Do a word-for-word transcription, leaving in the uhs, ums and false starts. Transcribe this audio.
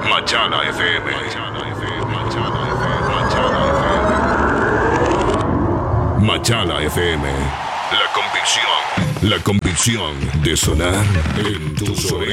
Machala F M. Machala F M. La convicción. La convicción de sonar en tus orejas.